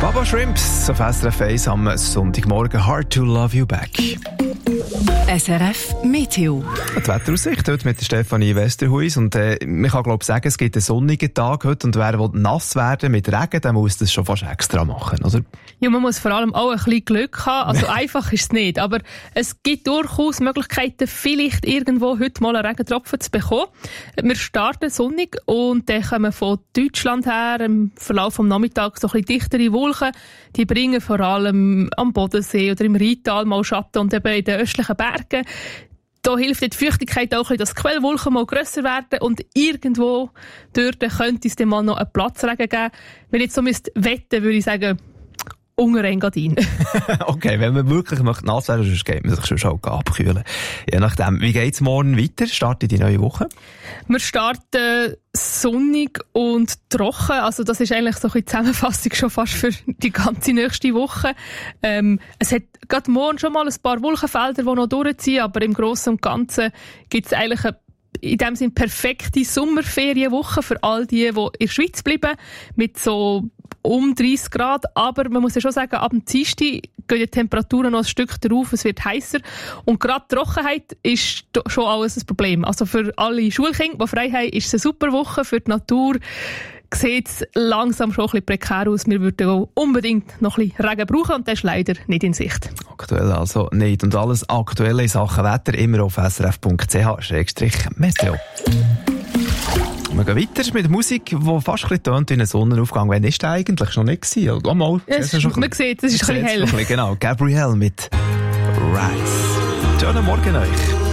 Baba Shrimps auf SRF 1 am Sonntagmorgen. Hard to love you back. SRF Meteo. Die Wetteraussicht heute mit Stefanie Westerhuis. Und man kann glaube ich sagen, es gibt einen sonnigen Tag heute. Und wer will nass werden mit Regen, der muss das schon fast extra machen, oder? Ja, man muss vor allem auch ein bisschen Glück haben. Also einfach ist es nicht. Aber es gibt durchaus Möglichkeiten, vielleicht irgendwo heute mal einen Regentropfen zu bekommen. Wir starten sonnig und dann kommen von Deutschland her im Verlauf des Nachmittags so ein bisschen dichtere Wolken. Die bringen vor allem am Bodensee oder im Rheintal mal Schatten und eben in den östlichen Bergen. Da hilft die Feuchtigkeit auch ein bisschen, dass die Quellwolken mal grösser werden und irgendwo dort könnte es dann mal noch einen Platzregen geben. Wenn ich jetzt so wetten, würde ich sagen, unter Engadin. Okay, wenn man wirklich nass werden, sonst geht man sich schon abkühlen. Je nachdem. Wie geht's morgen weiter? Startet die neue Woche? Wir starten sonnig und trocken. Also das ist eigentlich so eine Zusammenfassung schon fast für die ganze nächste Woche. Es hat gerade morgen schon mal ein paar Wolkenfelder, die noch durchziehen, aber im Großen und Ganzen gibt es eigentlich in dem Sinne perfekte Sommerferienwoche für all die in der Schweiz bleiben, mit so um 30 Grad. Aber man muss ja schon sagen, ab dem Dienstag gehen die Temperaturen noch ein Stück drauf, es wird heißer. Und gerade die Trockenheit ist schon alles ein Problem. Also für alle Schulkinder, die frei haben, ist es eine super Woche. Für die Natur sieht es langsam schon ein bisschen prekär aus. Wir würden auch unbedingt noch ein bisschen Regen brauchen und das ist leider nicht in Sicht. Aktuell also nicht. Und alles Aktuelle in Sachen Wetter immer auf srf.ch/meteo. Wir gehen weiter mit Musik, die fast ein bisschen tönt wie ein Sonnenaufgang. Wann ist der eigentlich? Schon nicht gewesen? Oh, mal. Man sieht, es ist ein bisschen hell. Genau, Gabrielle mit Rise. Schönen Morgen euch.